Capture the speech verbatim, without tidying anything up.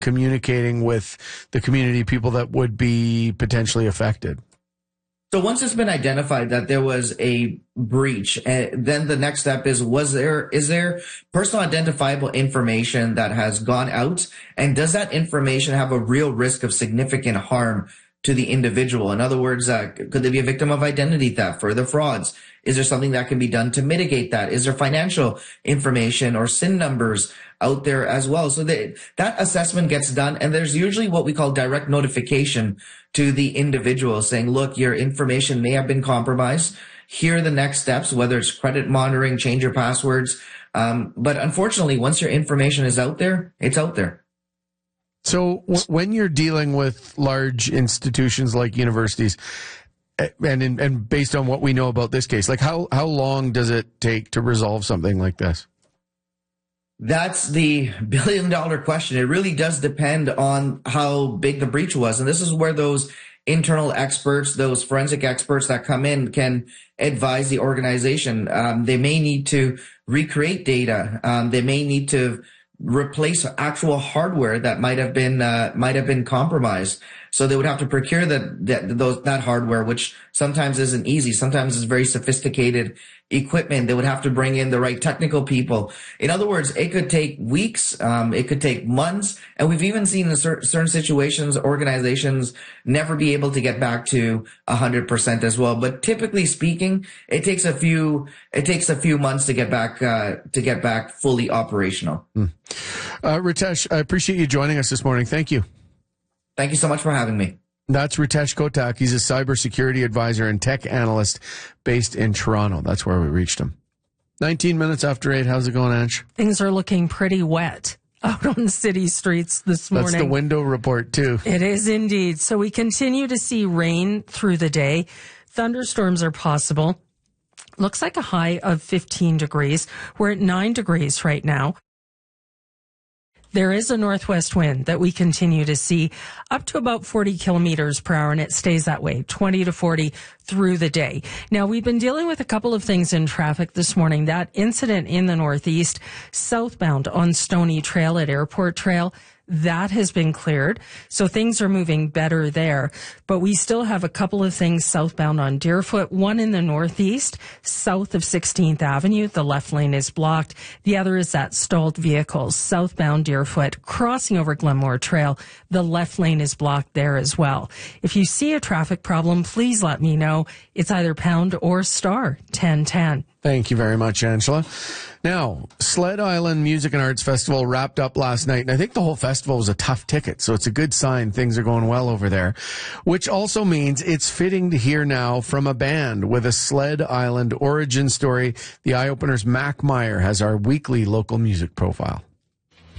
communicating with the community, people that would be potentially affected? So once it's been identified that there was a breach, uh, then the next step is, was there, is there personal identifiable information that has gone out? And does that information have a real risk of significant harm to the individual? In other words, uh, could they be a victim of identity theft, further frauds? Is there something that can be done to mitigate that? Is there financial information or S I N numbers out there as well? So that, that assessment gets done, and there's usually what we call direct notification to the individual saying, look, your information may have been compromised. Here are the next steps, whether it's credit monitoring, change your passwords. Um, but unfortunately, once your information is out there, it's out there. So w- when you're dealing with large institutions like universities, and in, and based on what we know about this case, like how, how long does it take to resolve something like this? That's the billion dollar question. It really does depend on how big the breach was. And this is where those internal experts, those forensic experts that come in can advise the organization. Um, they may need to recreate data. Um, they may need to replace actual hardware that might have been, uh, might have been compromised. So they would have to procure that, that, those, that hardware, which sometimes isn't easy. Sometimes it's very sophisticated equipment. They would have to bring in the right technical people. In other words, it could take weeks. Um, it could take months. And we've even seen in cer- certain situations, organizations never be able to get back to a hundred percent as well. But typically speaking, it takes a few, it takes a few months to get back, uh, to get back fully operational. Mm. Uh, Ritesh, I appreciate you joining us this morning. Thank you. Thank you so much for having me. That's Ritesh Kotak. He's a cybersecurity advisor and tech analyst based in Toronto. That's where we reached him. nineteen minutes after eight. How's it going, Ange? Things are looking pretty wet out on city streets this morning. That's the window report, too. It is indeed. So we continue to see rain through the day. Thunderstorms are possible. Looks like a high of fifteen degrees. We're at nine degrees right now. There is a northwest wind that we continue to see up to about forty kilometers per hour, and it stays that way, twenty to forty through the day. Now, we've been dealing with a couple of things in traffic this morning. That incident in the northeast, southbound on Stony Trail at Airport Trail, that has been cleared. So things are moving better there. But we still have a couple of things southbound on Deerfoot. One in the northeast, south of sixteenth Avenue. The left lane is blocked. The other is that stalled vehicles, southbound Deerfoot, crossing over Glenmore Trail. The left lane is blocked there as well. If you see a traffic problem, please let me know. It's either pound or star ten ten. Thank you very much, Angela. Now, Sled Island Music and Arts Festival wrapped up last night, and I think the whole festival was a tough ticket, so it's a good sign things are going well over there, which also means it's fitting to hear now from a band with a Sled Island origin story. The Eye Opener's Mac Meyer has our weekly local music profile.